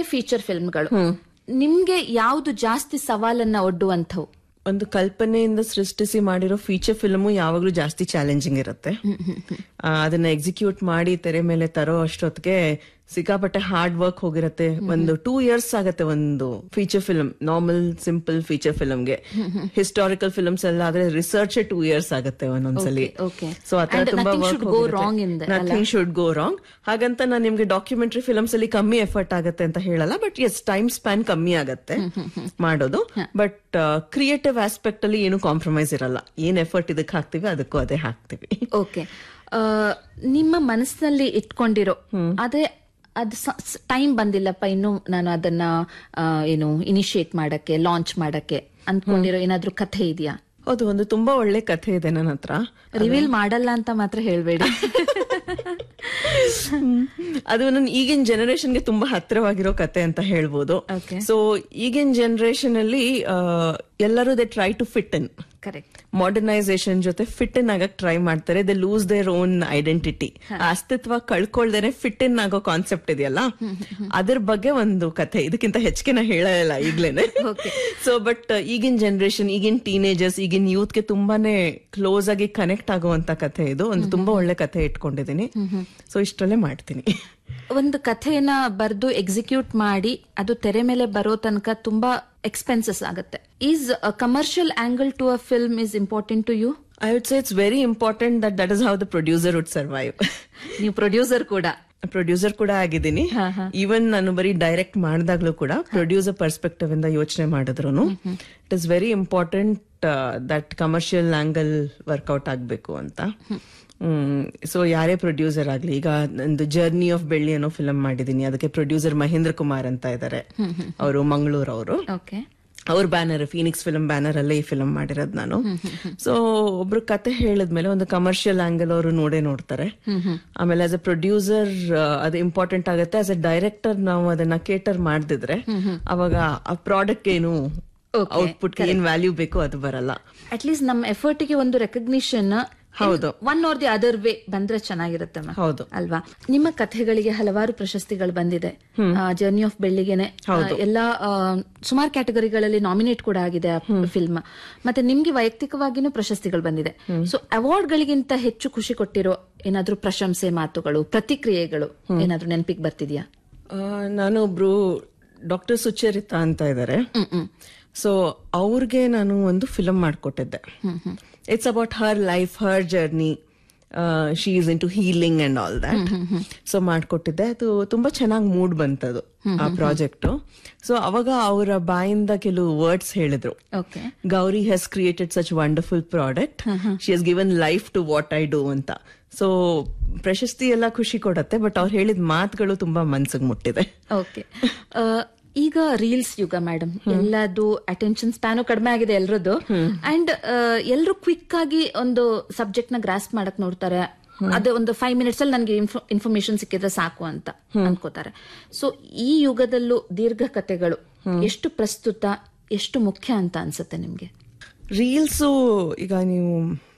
Feature ಫಿಲ್ಮ್ಗಳು. ನಿಮ್ಗೆ ಯಾವ್ದು ಜಾಸ್ತಿ ಸವಾಲನ್ನ ಒಡ್ಡುವಂಥವು? ಒಂದು ಕಲ್ಪನೆಯಿಂದ ಸೃಷ್ಟಿಸಿ ಮಾಡಿರೋ ಫೀಚರ್ ಫಿಲ್ಮು ಯಾವಾಗ್ಲೂ ಜಾಸ್ತಿ ಚಾಲೆಂಜಿಂಗ್ ಇರುತ್ತೆ. ಅದನ್ನ ಎಕ್ಸಿಕ್ಯೂಟ್ ಮಾಡಿ ತೆರೆ ಮೇಲೆ ತರೋ ಅಷ್ಟೊತ್ತಿಗೆ ಸಿಕ್ಕಾಪಟ್ಟೆ ಹಾರ್ಡ್ ವರ್ಕ್ ಹೋಗಿರತ್ತೆ. ಒಂದು 2 years ಆಗತ್ತೆ ಒಂದು feature film, normal simple feature ಫಿಲ್ಮ್ಗೆ. Historical films ಎಲ್ಲ ಆದ್ರೆ ರಿಸರ್ಚ್ 2 years ಆಗತ್ತೆ ಒಂದೊಂದ್ಸಲಿ. ಸೊ ಆತರ ತುಂಬಾ work nothing should go wrong. ಹಾಗಂತ ನಾನು ನಿಮ್ಗೆ ಡಾಕ್ಯುಮೆಂಟರಿ ಫಿಲ್ಮ್ಸ್ ಅಲ್ಲಿ ಕಮ್ಮಿ ಎಫರ್ಟ್ ಆಗತ್ತೆ ಅಂತ ಹೇಳಲ್ಲ, ಬಟ್ ಎಸ್ ಟೈಮ್ ಸ್ಪ್ಯಾನ್ ಕಮ್ಮಿ ಆಗತ್ತೆ ಮಾಡೋದು. ಬಟ್ ಕ್ರಿಯೇಟಿವ್ ಆಸ್ಪೆಕ್ಟ್ ಅಲ್ಲಿ ಏನು ಕಾಂಪ್ರಮೈಸ್ ಇರಲ್ಲ. ಏನ್ ಎಫರ್ಟ್ ಇದಕ್ಕೆ ಹಾಕ್ತಿವಿ ಅದಕ್ಕೂ ಅದೇ ಹಾಕ್ತಿವಿ. ಓಕೆ, ನಿಮ್ಮ ಮನಸ್ಸಿನಲ್ಲಿ ಇಟ್ಕೊಂಡಿರೋ ಅದೇ ಅದು ಟೈಮ್ ಬಂದಿಲ್ಲಪ್ಪ ಇನ್ನು ನಾನು ಅದನ್ನ ಏನು ಇನಿಶಿಯೇಟ್ ಮಾಡಕ್ಕೆ, ಲಾಂಚ್ ಮಾಡಕ್ಕೆ ಅಂದ್ಕೊಂಡಿರೋ ಏನಾದ್ರೂ ಕಥೆ ಇದೆಯಾ? ಹೌದು, ಒಂದು ತುಂಬಾ ಒಳ್ಳೆ ಕಥೆ ಇದೆ ನನ್ನ ಹತ್ರ. ರಿವೀಲ್ ಮಾಡಲ್ಲ ಅಂತ ಮಾತ್ರ ಹೇಳ್ಬೇಡಿ. ಅದು ನನ್ನ ಈಗಿನ ಜನರೇಷನ್ಗೆ ತುಂಬಾ ಹತ್ತಿರವಾಗಿರೋ ಕತೆ ಅಂತ ಹೇಳ್ಬೋದು. ಸೊ ಈಗಿನ ಜನರೇಷನ್ ಅಲ್ಲಿ ಎಲ್ಲರೂ they try to fit in. Correct. Modernisation ಜೊತೆ ಫಿಟ್ ಇನ್ ಆಗಕ್ ಟ್ರೈ ಮಾಡ್ತಾರೆ. They loose their own identity. ಅಸ್ತಿತ್ವ ಕಳ್ಕೊಳ್ದೇನೆ ಫಿಟ್ ಇನ್ ಆಗೋ ಕಾನ್ಸೆಪ್ಟ್ ಇದೆಯಲ್ಲ, ಅದ್ರ ಬಗ್ಗೆ ಒಂದು ಕಥೆ. ಇದಕ್ಕಿಂತ ಹೆಚ್ಚಿಗೆ ನಾ ಹೇಳಲ್ಲ ಈಗ್ಲೇನೆ. ಸೊ ಬಟ್ ಈಗಿನ ಜನರೇಷನ್, ಈಗಿನ ಟೀನೇಜರ್ಸ್, ಈಗಿನ ಯೂತ್ ಗೆ ತುಂಬಾನೇ ಕ್ಲೋಸ್ ಆಗಿ ಕನೆಕ್ಟ್ ಆಗುವಂತ ಕಥೆ ಇದು. ಒಂದು ತುಂಬಾ ಒಳ್ಳೆ ಕಥೆ ಇಟ್ಕೊಂಡಿದೀನಿ. ಸೊ ಇಷ್ಟರಲ್ಲೇ ಮಾಡ್ತೀನಿ. ಒಂದು ಕಥೆಯನ್ನ ಬರೆದು ಎಕ್ಸಿಕ್ಯೂಟ್ ಮಾಡಿ ಅದು ತೆರೆ ಮೇಲೆ ಬರೋ ತನಕ ತುಂಬಾ ಎಕ್ಸ್ಪೆನ್ಸಸ್ ಆಗುತ್ತೆ. Is commercial angle to a film is important to you? I would say it's very important that is how the producer would survive. ನೀವು ಪ್ರೊಡ್ಯೂಸರ್ ಕೂಡ ಆಗಿದ್ದೀನಿ. ಈವನ್ ನಾನು ಬರೀ ಡೈರೆಕ್ಟ್ ಮಾಡಿದಾಗ್ಲೂ ಕೂಡ ಪ್ರೊಡ್ಯೂಸರ್ ಪರ್ಸ್ಪೆಕ್ಟಿವ್ ಇಂದ ಯೋಚನೆ ಮಾಡಿದ್ರು it is very important that commercial angle workout ಆಗ್ಬೇಕು ಅಂತ. ಸೊ ಯಾರೇ ಪ್ರೊಡ್ಯೂಸರ್ ಆಗ್ಲಿ, ಈಗ ನಂದು ಜರ್ನಿ ಆಫ್ ಬೆಳ್ಳಿ ಅನ್ನೋ ಫಿಲಂ ಮಾಡಿದೀನಿ. ಅದಕ್ಕೆ ಪ್ರೊಡ್ಯೂಸರ್ ಮಹೇಂದ್ರ ಕುಮಾರ್ ಅಂತ ಇದ್ದಾರೆ, ಅವರು ಮಂಗಳೂರು. ಅವರು ಅವ್ರ ಬ್ಯಾನರ್, ಫೀನಿಕ್ಸ್ ಫಿಲ್ಮ್ ಬ್ಯಾನರ್ ಅಲ್ಲೇ ಈ ಫಿಲ್ಮ್ ಮಾಡಿರೋದು ನಾನು. ಸೊ ಒಬ್ರು ಕತೆ ಹೇಳಿದ್ಮೇಲೆ ಒಂದು ಕಮರ್ಷಿಯಲ್ ಆಂಗಲ್ ಅವರು ನೋಡ್ತಾರೆ. ಆಮೇಲೆ ಆಸ್ ಎ ಪ್ರೊಡ್ಯೂಸರ್ ಅದು ಇಂಪಾರ್ಟೆಂಟ್ ಆಗುತ್ತೆ. ಆಸ್ ಎ ಡೈರೆಕ್ಟರ್ ನಾವು ಅದನ್ನ ಕೇಟರ್ ಮಾಡ್ದಿದ್ರೆ ಅವಾಗ ಆ ಪ್ರಾಡಕ್ಟ್ ಏನು ಔಟ್ಪುಟ್ ಏನ್ ವ್ಯಾಲ್ಯೂ ಬೇಕು ಅದು ಬರಲ್ಲ. ಅಟ್ ಲೀಸ್ಟ್ ನಮ್ಮ ಎಫರ್ಟ್ ಗೆ ಒಂದು recognition one R the other way ಬಂದ್ರೆ ಚೆನ್ನಾಗಿರುತ್ತೆ ಅಲ್ವಾ? ನಿಮ್ಮ ಕಥೆಗಳಿಗೆ ಹಲವಾರು ಪ್ರಶಸ್ತಿಗಳು ಬಂದಿದೆ. ಜರ್ನಿ ಆಫ್ ಬೆಳ್ಳಿಗೆನೆ ಎಲ್ಲಾ ಸುಮಾರು ಕ್ಯಾಟಗರಿಗಳಲ್ಲಿ ನಾಮಿನೇಟ್ ಕೂಡ ಆಗಿದೆ ಆ ಫಿಲ್ಮ್. ಮತ್ತೆ ನಿಮ್ಗೆ ವೈಯಕ್ತಿಕವಾಗಿನೂ ಪ್ರಶಸ್ತಿಗಳು ಬಂದಿದೆ. ಸೊ ಅವಾರ್ಡ್ ಗಳಿಗಿಂತ ಹೆಚ್ಚು ಖುಷಿ ಕೊಟ್ಟಿರೋ ಏನಾದ್ರೂ ಪ್ರಶಂಸೆ ಮಾತುಗಳು, ಪ್ರತಿಕ್ರಿಯೆಗಳು ಏನಾದ್ರೂ ನೆನಪಿಗೆ ಬರ್ತಿದ್ಯಾ? ನಾನು ಒಬ್ರು ಡಾಕ್ಟರ್ ಸುಚರಿತಾ ಅಂತ ಇದ್ದಾರೆ. ಸೊ ಅವ್ರಿಗೆ ನಾನು ಒಂದು film ಮಾಡ್ಕೊಟ್ಟಿದ್ದೆ. It's about her life, Har journey. She is in to healing and all that. So ಮಾಡ್ಕೊಟ್ಟಿದ್ದೆ. ಅದು ತುಂಬಾ ಚೆನ್ನಾಗಿ ಮೂಡ್ ಬಂತದು ಆ ಪ್ರಾಜೆಕ್ಟ್. ಸೊ ಅವಾಗ ಅವರ ಬಾಯಿಂದ ಕೆಲವು ವರ್ಡ್ಸ್ ಹೇಳಿದ್ರು. Gauri has created such wonderful product, she has given life to what I do ಅಂತ. ಸೊ ಪ್ರಶಸ್ತಿ ಎಲ್ಲ ಖುಷಿ ಕೊಡತ್ತೆ, ಬಟ್ ಅವ್ರು ಹೇಳಿದ ಮಾತುಗಳು ತುಂಬಾ ಮನ್ಸಿಗೆ ಮುಟ್ಟಿದೆ. ಓಕೆ, ಈಗ ರೀಲ್ಸ್ ಯುಗ ಮೇಡಮ್, ಎಲ್ಲದು ಅಟೆನ್ಷನ್ ಸ್ಪ್ಯಾನು ಕಡಿಮೆ ಆಗಿದೆ ಎಲ್ರದ್ದು. ಅಂಡ್ ಎಲ್ರು ಕ್ವಿಕ್ ಆಗಿ ಒಂದು ಸಬ್ಜೆಕ್ಟ್ ನ ಗ್ರಾಸ್ಪ್ ಮಾಡಕ್ ನೋಡ್ತಾರೆ. ಅದೇ ಒಂದು 5 minutes ಅಲ್ಲಿ ನನಗೆ ಇನ್ಫಾರ್ಮೇಶನ್ ಸಿಕ್ಕಿದ್ರೆ ಸಾಕು ಅಂತ ಅನ್ಕೋತಾರೆ. ಸೊ ಈ ಯುಗದಲ್ಲೂ ದೀರ್ಘ ಕಥೆಗಳು ಎಷ್ಟು ಪ್ರಸ್ತುತ, ಎಷ್ಟು ಮುಖ್ಯ ಅಂತ ಅನ್ಸುತ್ತೆ ನಿಮ್ಗೆ? ರೀಲ್ಸ್ ಈಗ ನೀವು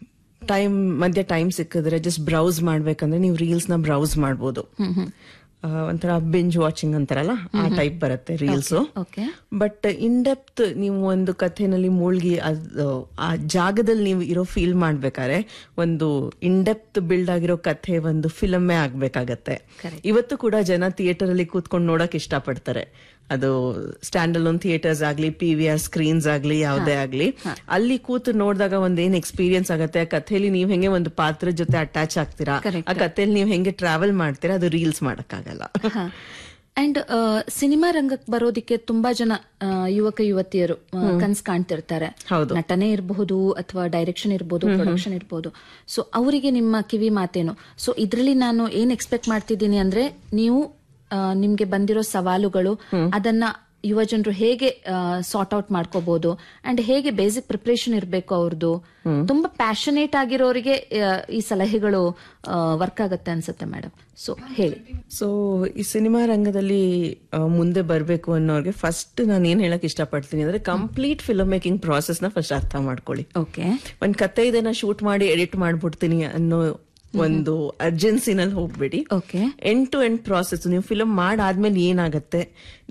ಮಧ್ಯ ಟೈಮ್ ಸಿಕ್ಕಿದ್ರೆ ಜಸ್ಟ್ ಬ್ರೌಸ್ ಮಾಡ್ಬೇಕಂದ್ರೆ ನೀವು ರೀಲ್ಸ್ ನ ಬ್ರೌಸ್ ಮಾಡ್ಬೋದು. ಒಂಥರ ಬಿಂಜ್ ವಾಚಿಂಗ್ ಅಂತಾರಲ್ಲ, ಆ ಟೈಪ್ ಬರುತ್ತೆ ರೀಲ್ಸ್. ಬಟ್ ಇನ್ ಡೆಪ್ತ್ ನೀವು ಒಂದು ಕಥೆನಲ್ಲಿ ಮುಳುಗಿ ಆ ಜಾಗದಲ್ಲಿ ನೀವು ಇರೋ ಫೀಲ್ ಮಾಡ್ಬೇಕಾದ್ರೆ ಒಂದು ಇನ್ ಡೆಪ್ತ್ ಬಿಲ್ಡ್ ಆಗಿರೋ ಕಥೆ ಒಂದು ಫಿಲಮ್ಮೇ ಆಗ್ಬೇಕಾಗತ್ತೆ. ಇವತ್ತು ಕೂಡ ಜನ ಥಿಯೇಟರ್ ಅಲ್ಲಿ ಕೂತ್ಕೊಂಡು ನೋಡಕ್ ಇಷ್ಟಪಡ್ತಾರೆ. ಅದು ಸ್ಟ್ಯಾಂಡ್ ಅಲೋನ್ ಥಿಯೇಟರ್ಸ್ ಆಗ್ಲಿ, PVR ಸ್ಕ್ರೀನ್ಸ್ ಆಗ್ಲಿ, ಯಾವ್ದೇ ಆಗ್ಲಿ, ಅಲ್ಲಿ ಕೂತು ನೋಡಿದಾಗ ಒಂದೇನ್ ಎಕ್ಸ್ಪೀರಿಯನ್ಸ್ ಆಗತ್ತೆ. ಆ ಕಥೆಯಲ್ಲಿ ನೀವ್ ಹೆಂಗೆ ಒಂದು ಪಾತ್ರದ ಜೊತೆ ಅಟ್ಯಾಚ್ ಆಗ್ತೀರಾ, ಆ ಕಥೆಯಲ್ಲಿ ನೀವ್ ಹೆಂಗೆ ಟ್ರಾವೆಲ್ ಮಾಡ್ತೀರಾ, ಅದು ರೀಲ್ಸ್ ಮಾಡಕ್ಕಾಗಲ್ಲ. ಅಂಡ್ ಸಿನಿಮಾ ರಂಗಕ್ಕೆ ಬರೋದಿಕ್ಕೆ ತುಂಬಾ ಜನ ಯುವಕ ಯುವತಿಯರು ಕನ್ಸ್ ಕಾಣ್ತಿರ್ತಾರೆ. ನಟನೆ ಇರಬಹುದು ಅಥವಾ ಡೈರೆಕ್ಷನ್ ಇರಬಹುದು, ಪ್ರೊಡಕ್ಷನ್ ಇರಬಹುದು. ಸೊ ಅವರಿಗೆ ನಿಮ್ಮ ಕಿವಿ ಮಾತೇನು? ಸೊ ಇದ್ರಲ್ಲಿ ನಾನು ಏನ್ ಎಕ್ಸ್ಪೆಕ್ಟ್ ಮಾಡ್ತಿದ್ದೀನಿ ಅಂದ್ರೆ, ನೀವು ನಿಮ್ಗೆ ಬಂದಿರೋ ಸವಾಲುಗಳು ಅದನ್ನ ಯುವ ಜನರು ಹೇಗೆ ಸಾರ್ಟ್ ಔಟ್ ಮಾಡ್ಕೋಬಹುದು ಅಂಡ್ ಹೇಗೆ ಬೇಸಿಕ್ ಪ್ರಿಪರೇಷನ್ ಇರಬೇಕು ಅವ್ರದ್ದು. ತುಂಬಾ ಪ್ಯಾಷನೇಟ್ ಆಗಿರೋರಿಗೆ ಈ ಸಲಹೆಗಳು ವರ್ಕ್ ಆಗತ್ತೆ ಅನ್ಸುತ್ತೆ ಮೇಡಮ್. ಸೊ ಹೇಳಿ. ಸೊ ಈ ಸಿನಿಮಾ ರಂಗದಲ್ಲಿ ಮುಂದೆ ಬರ್ಬೇಕು ಅನ್ನೋರಿಗೆ ಫಸ್ಟ್ ನಾನು ಏನ್ ಹೇಳಕ್ ಇಷ್ಟಪಡ್ತೀನಿ ಅಂದ್ರೆ, ಕಂಪ್ಲೀಟ್ ಫಿಲ್ಮ್ ಮೇಕಿಂಗ್ ಪ್ರಾಸೆಸ್ ನ ಫಸ್ಟ್ ಅರ್ಥ ಮಾಡ್ಕೊಳ್ಳಿ. ಒಂದ್ ಕತೆ ಇದೆ, ನಾ ಶೂಟ್ ಮಾಡಿ ಎಡಿಟ್ ಮಾಡ್ಬಿಡ್ತೀನಿ ಅನ್ನೋ ಒಂದು ಅರ್ಜೆನ್ಸಿನಲ್ಲಿ ಹೋಗ್ಬೇಡಿ. ಎಂಡ್ ಟು ಎಂಡ್ ಪ್ರಾಸೆಸ್ ನೀವು ಫಿಲ್ಮ್ ಮಾಡಾದ್ಮೇಲೆ ಏನಾಗತ್ತೆ,